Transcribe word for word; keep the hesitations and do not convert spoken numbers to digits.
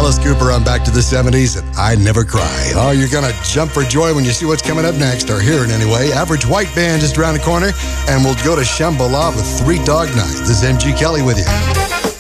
Alice Cooper on Back to the seventies and I Never Cry. Oh, you're going to jump for joy when you see what's coming up next, or hear it anyway. Average White Band just around the corner, and we'll go to Shambhala with Three Dog Night. This is M G Kelly with you.